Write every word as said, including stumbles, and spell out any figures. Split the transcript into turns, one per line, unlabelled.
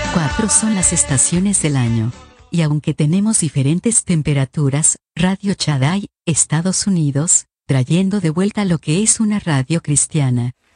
Cuatro son las estaciones del año. Y aunque tenemos diferentes temperaturas, Radio Shaddai, Estados Unidos, trayendo de vuelta lo que es una radio cristiana.